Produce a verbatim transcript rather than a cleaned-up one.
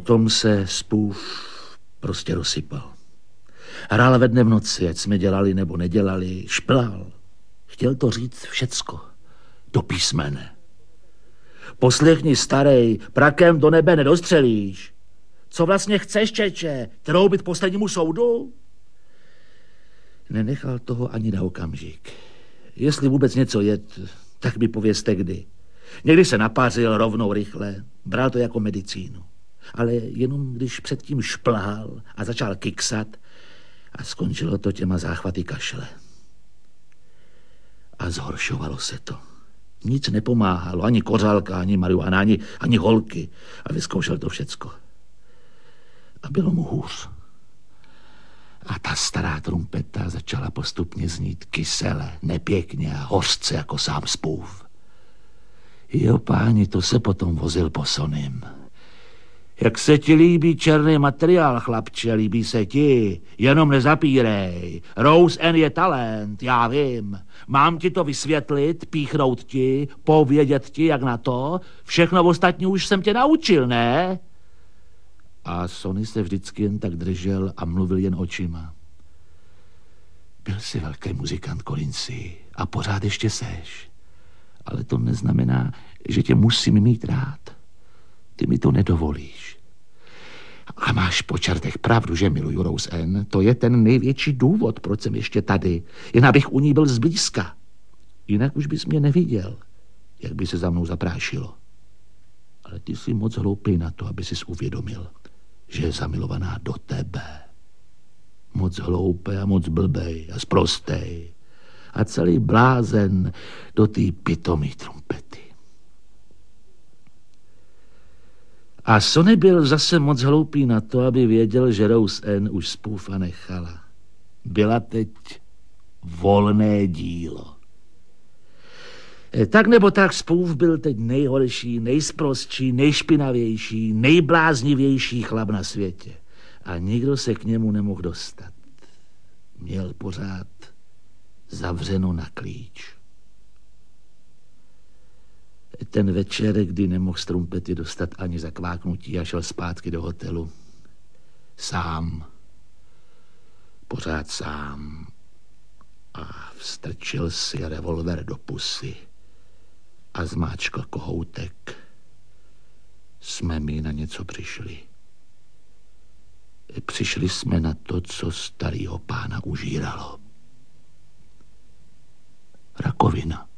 Potom se spův prostě rozsypal. Hrál ve dne v noci, ať jsme dělali nebo nedělali, šplhal. Chtěl to říct všecko, do písmene. Poslechni, starej, prakem do nebe nedostřelíš. Co vlastně chceš, čeče? Troubit poslednímu soudu? Nenechal toho ani na okamžik. Jestli vůbec něco je, tak mi povězte kdy. Někdy se napářil rovnou rychle, bral to jako medicínu. Ale jenom když předtím šplhal a začal kiksat a skončilo to těma záchvaty kašle. A zhoršovalo se to. Nic nepomáhalo, ani kořálka, ani marihuana, ani, ani holky. A vyzkoušel to všecko. A bylo mu hůř. A ta stará trumpeta začala postupně znít kysele, nepěkně a hořce jako sám spův. Jo, páni, to se potom vozil po Sonym. Jak se ti líbí černý materiál, chlapče, líbí se ti, jenom nezapírej. Rose N je talent, já vím. Mám ti to vysvětlit, píchnout ti, povědět ti, jak na to. Všechno ostatní už jsem tě naučil, ne? A Sonny se vždycky jen tak držel a mluvil jen očima. Byl jsi velký muzikant, Colinsi, a pořád ještě seš. Ale to neznamená, že tě musím mít rád. Ty mi to nedovolíš. A máš po čertech pravdu, že miluju Rose N. To je ten největší důvod, proč jsem ještě tady. Jen abych u ní byl zblízka. Jinak už bys mě neviděl, jak by se za mnou zaprášilo. Ale ty jsi moc hloupý na to, aby sis uvědomil, že je zamilovaná do tebe. Moc hloupý a moc blbej a sprostej. A celý blázen do té pitomý trumpety. A Sonny byl zase moc hloupý na to, aby věděl, že Rose N už spůfa nechala. Byla teď volné dílo. Tak nebo tak spův byl teď nejhorší, nejsprostší, nejšpinavější, nejbláznivější chlap na světě. A nikdo se k němu nemohl dostat. Měl pořád zavřeno na klíč. Ten večer, kdy nemohl z trumpety dostat ani zakváknutí a šel zpátky do hotelu. Sám. Pořád sám. A vstrčil si revolver do pusy a zmáčkl kohoutek. Jsme mi na něco přišli. Přišli jsme na to, co starýho pána užíralo. Rakovina.